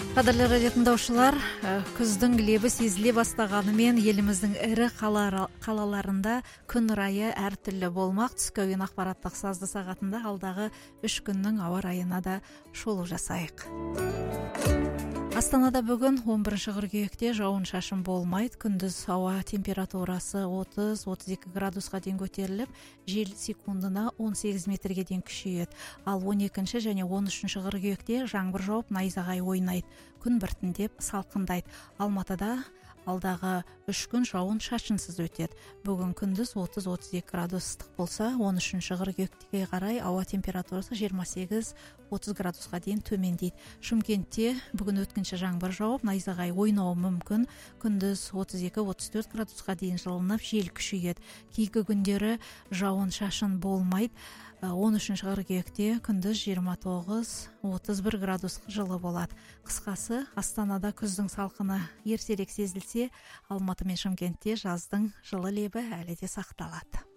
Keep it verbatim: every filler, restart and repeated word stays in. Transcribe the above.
Қадірлі радио тыңдаушылар, күздің лебі сезіле бастағанымен еліміздің ірі қалаларында күн райы әртүрлі болмақ. Түскі ойын ақпараттық сазды сағатында алдағы үш күннің ауа райына да шолу жасайық. Астанада бүгін он бірінші қыркүйекте жауын шашын болмайды. Күндіз ауа температурасы отыз отыз екі градусқа дейін көтеріліп, жел секундына он сегіз метрге дейін күшейеді. Ал он екінші және он үшінші қыркүйекте жаңбыр жауып, найзағай ойнайды. Күн біртіндеп салқындайды. Алматыда алдағы үш күн жауын шашынсыз өтеді. Бүгін күндіз отыз отыз екі градус ыстық болса, он үшінші қыркүйекке қарай ауа температурасы жиырма сегіз отыз градусқа дейін төмендейді. Шымкентте бүгін өткінші жаңбыр жауып, найзағай ойнауы мүмкін. Күндіз отыз екі отыз төрт градусқа дейін жылынып, жел күшейеді. Кейкі күндері жауын шашын болмайды. он үшінші қыркүйекте күндіз жиырма тоғыз отыз бір градус жылы болады. Қысқасы, Астанада күздің салқыны ертерек сезілсе, Алматы мен Шымкентте жаздың жылы лебі әлі де сақталады.